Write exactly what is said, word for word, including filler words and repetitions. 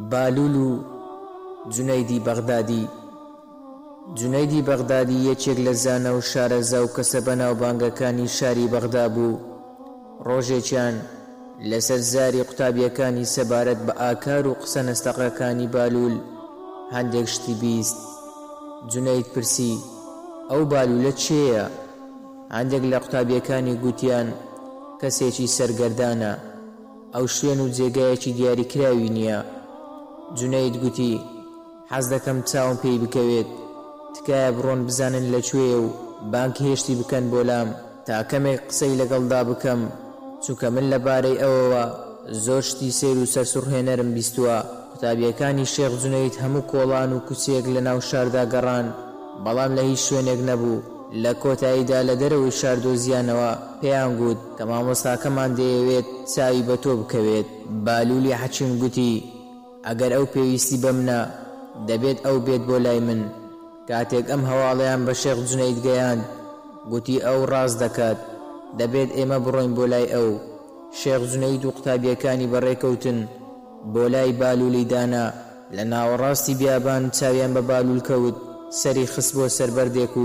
بالول و جونەیدی بەغدادی. جونەیدی بەغدادی یەکێک لە زانە و شارەزا و کەسە بەناوبانگەکانی شاری بەغدا بوو. ڕۆژێکیان لەسەر زاری قوتابیەکانی سەبارەت بە ئاکار و قسە نەستەقەکانی بالول هەندێک شتی بیست. جونەید پرسی: ئەو بالولە چێیە؟ هەندێک لە قوتابیەکانی گوتیان کەسێکی سەرگەردانە، ئەو شوێن و جێگایەکی دیاریکراوی نییە. جونەید گوتی: حەز دەکەم چاوم پێی بکەوێت، تکایە بڕۆن بزانن لەکوێیە و بانک هێشتی بکەن بۆ لام تا کەمێک قسەی لەگەڵدا بکەم، چونکە من لەبارەی ئەوەوە زۆر شتی سیر و سەرسوڕهێنەرم بیستووە. قوتابیەکانی شێخ جونەید هەموو کۆڵان و کوچێک لە ناو شاردا گەڕان، بەڵام لە هیچ شوێنێک نەبوو. لە کۆتاییدا لە دەرەوەی شار دۆزیانەوە پێیان گوت کە مامۆستاکەمان دەیەوێت چاوی بە تۆ بکەوێت. بالولی حەکیم گوتی: ئەگەر ئەو پێویستی بە منە دەبێت ئەو بێت بۆ لای من. کاتێک ئەم هەواڵەیان بە شێخ جونەید گەیاند، گوتی ئەو ڕاست دەکات، دەبێت ئێمە بڕۆین بۆ لای ئەو. شێخ جونەید و قوتابیەکانی بەڕێکەوتن بۆ لای بالولی دانا. لە ناوەڕاستی بیابان چاویان بە بالول کەوت، سەری خست بۆ سەربەردێک و